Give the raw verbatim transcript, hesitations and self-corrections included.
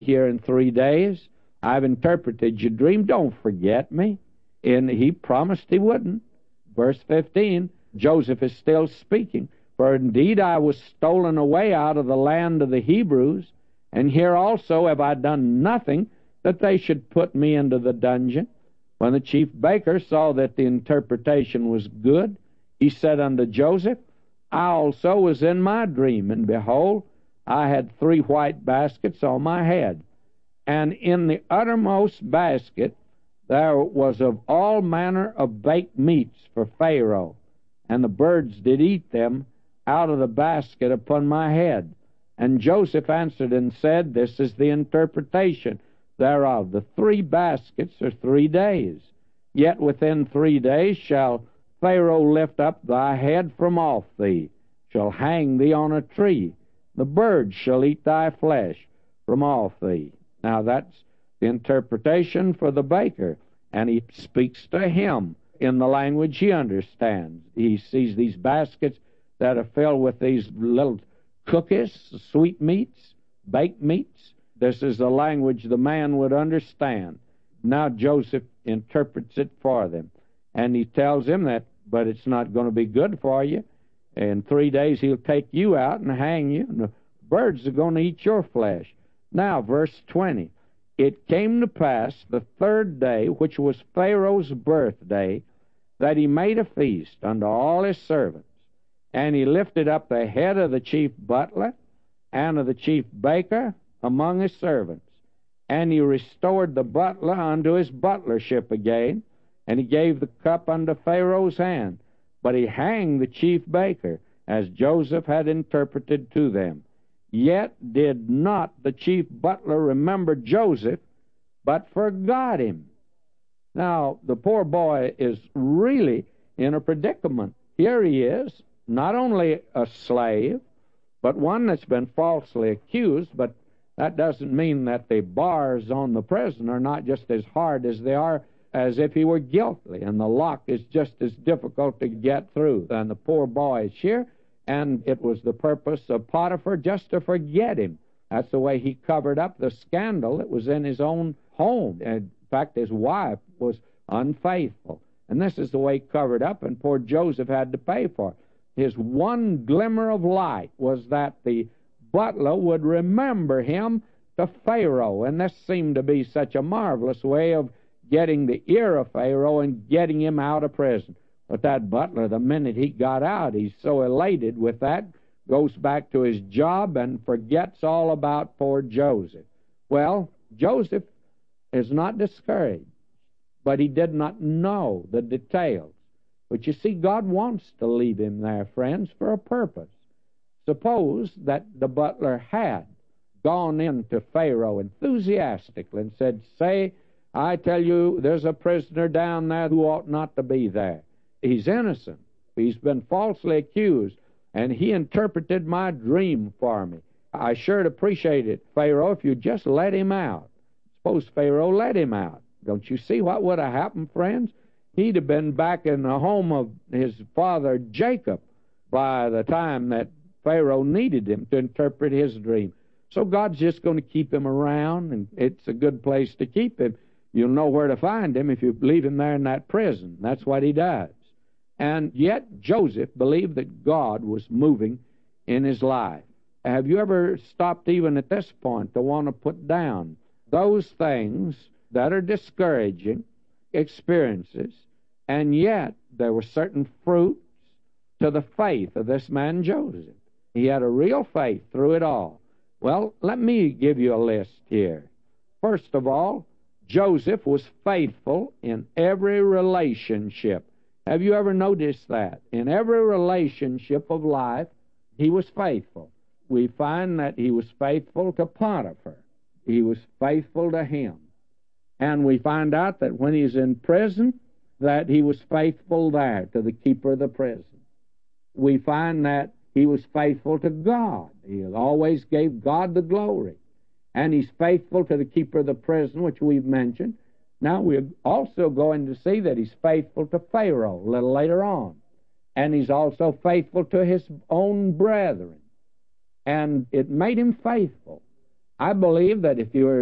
here in three days. I've interpreted your dream. Don't forget me. And he promised he wouldn't. Verse fifteen, Joseph is still speaking. For indeed I was stolen away out of the land of the Hebrews, and here also have I done nothing that they should put me into the dungeon. When the chief baker saw that the interpretation was good, he said unto Joseph, I also was in my dream, and behold, I had three white baskets on my head. And in the uttermost basket there was of all manner of baked meats for Pharaoh, and the birds did eat them out of the basket upon my head. And Joseph answered and said, This is the interpretation thereof. The three baskets are three days. Yet within three days shall Pharaoh lift up thy head from off thee, shall hang thee on a tree. The birds shall eat thy flesh from off thee. Now that's the interpretation for the baker, and he speaks to him in the language he understands. He sees these baskets that are filled with these little cookies, sweetmeats, baked meats. This is the language the man would understand. Now Joseph interprets it for them, and he tells him that, but it's not going to be good for you. In three days he'll take you out and hang you, and the birds are going to eat your flesh. Now, verse twenty, It came to pass the third day, which was Pharaoh's birthday, that he made a feast unto all his servants. And he lifted up the head of the chief butler and of the chief baker among his servants. And he restored the butler unto his butlership again, and he gave the cup unto Pharaoh's hand. But he hanged the chief baker, as Joseph had interpreted to them. Yet did not the chief butler remember Joseph, but forgot him. Now, the poor boy is really in a predicament. Here he is, not only a slave, but one that's been falsely accused, but that doesn't mean that the bars on the prison are not just as hard as they are as if he were guilty, and the lock is just as difficult to get through. And the poor boy is here, and it was the purpose of Potiphar just to forget him. That's the way he covered up the scandal that was in his own home. In fact, his wife was unfaithful. And this is the way he covered up, and poor Joseph had to pay for it. His one glimmer of light was that the butler would remember him to Pharaoh, and this seemed to be such a marvelous way of getting the ear of Pharaoh and getting him out of prison. But that butler, the minute he got out, he's so elated with that, goes back to his job and forgets all about poor Joseph. Well, Joseph is not discouraged, but he did not know the details. But you see, God wants to leave him there, friends, for a purpose. Suppose that the butler had gone into Pharaoh enthusiastically and said, Say, I tell you, there's a prisoner down there who ought not to be there. He's innocent. He's been falsely accused, and he interpreted my dream for me. I sure'd appreciate it, Pharaoh, if you just let him out. Suppose Pharaoh let him out. Don't you see what would have happened, friends? He'd have been back in the home of his father Jacob by the time that Pharaoh needed him to interpret his dream. So God's just going to keep him around, and it's a good place to keep him. You'll know where to find him if you leave him there in that prison. That's what he does. And yet Joseph believed that God was moving in his life. Have you ever stopped even at this point to want to put down those things that are discouraging experiences, and yet there were certain fruits to the faith of this man Joseph? He had a real faith through it all. Well, let me give you a list here. First of all, Joseph was faithful in every relationship. Have you ever noticed that? In every relationship of life, he was faithful. We find that he was faithful to Potiphar. He was faithful to him. And we find out that when he's in prison, that he was faithful there to the keeper of the prison. We find that he was faithful to God. He always gave God the glory. And he's faithful to the keeper of the prison, which we've mentioned. Now, we're also going to see that he's faithful to Pharaoh a little later on. And he's also faithful to his own brethren. And it made him faithful. I believe that if you were